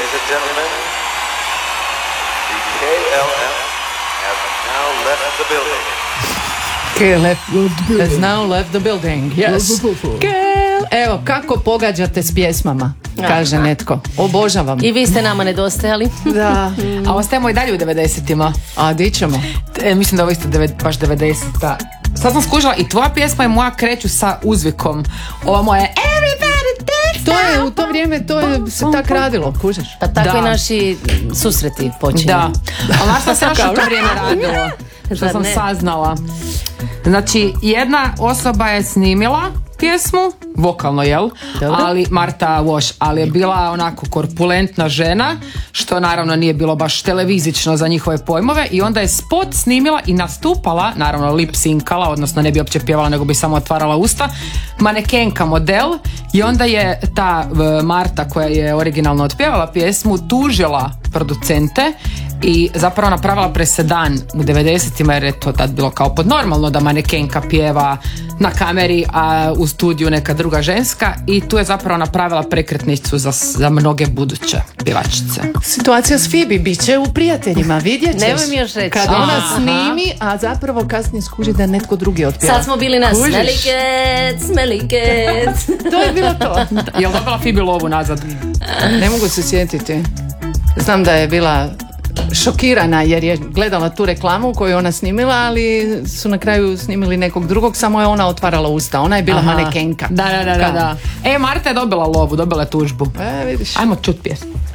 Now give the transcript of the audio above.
Ladies and gentlemen, the KLM has now left the building. Has now left the building. Yes. Evo, kako pogađate s pjesmama, kaže netko. Obožavam. I vi ste nama nedostajali. Da. A ostajemo i dalje u 90-ima. A di ćemo? Mislim da ovo isto baš 90-ta. Sad sam skužila i tvoja pjesma i moja kreću sa uzvikom. Ova moja Everybody dance. To je u to vrijeme, to je se tak radilo, kužeš? Pa tako Da. i naši susreti počinju. Da. A znaš šta se još u to vrijeme radilo? Što Zar sam ne? saznala. Znači, jedna osoba je snimila pjesmu, vokalno, jel? Dobro. Ali Marta Wash, ali je bila onako korpulentna žena, što naravno nije bilo baš televizično za njihove pojmove, i onda je spot snimila i nastupala, naravno lip sinkala, odnosno ne bi uopće pjevala nego bi samo otvarala usta, manekenka model, i onda je ta Marta koja je originalno otpjevala pjesmu tužila producente i zapravo napravila presedan u 90-ima, jer je to tad bilo kao podnormalno da manekenka pjeva na kameri, a u studiju neka druga ženska, i tu je zapravo napravila prekretnicu za mnoge buduće pjevačice. Situacija s Phoebe bit će u Prijateljima, vidjet ćeš. Nemoj mi još reći. Kad ona Aha. snimi, a zapravo kasnije skuži da netko drugi otpjeva. Sad smo bili na Kužiš? Smelly Cat. To je bilo to. Jel dobila Phoebe lovu nazad? Ne mogu se sjetiti. Znam da je bila šokirana jer je gledala tu reklamu koju je ona snimila, ali su na kraju snimili nekog drugog, samo je ona otvarala usta. Ona je bila Aha. manekenka. Da. Marta je dobila lovu, dobila je tužbu. Vidiš. Ajmo čut pjesmu.